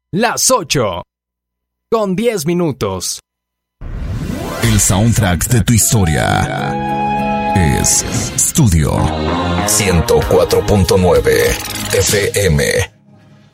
Las 8:10. El soundtrack de tu historia es Studio 104.9 FM.